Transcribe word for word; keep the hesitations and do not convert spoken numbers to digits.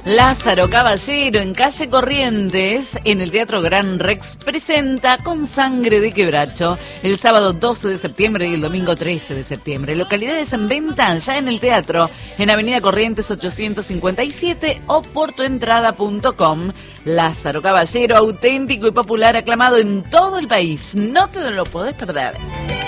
Lázaro Caballero en calle Corrientes, en el Teatro Gran Rex, presenta Con Sangre de Quebracho el sábado doce de septiembre y el domingo trece de septiembre. Localidades en venta ya en el teatro, en Avenida Corrientes ochocientos cincuenta y siete o por tuentrada punto com. Lázaro Caballero, auténtico y popular, aclamado en todo el país. No te lo podés perder.